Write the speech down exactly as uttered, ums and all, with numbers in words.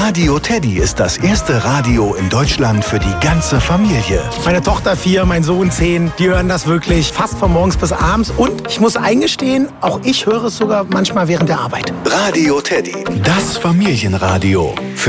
Radio Teddy ist das erste Radio in Deutschland für die ganze Familie. Meine Tochter vier, mein Sohn zehn, die hören das wirklich fast von morgens bis abends. Und ich muss eingestehen, auch ich höre es sogar manchmal während der Arbeit. Radio Teddy, das Familienradio. Für